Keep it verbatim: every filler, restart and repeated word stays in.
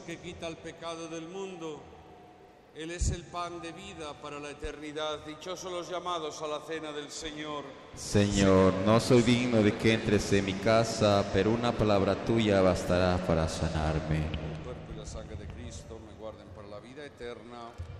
que quita el pecado del mundo. Él es el pan de vida para la eternidad. Dichosos los llamados a la cena del Señor. Señor, no soy digno de que entres en mi casa, pero una palabra tuya bastará para sanarme. El cuerpo y la sangre de Cristo me guarden para la vida eterna.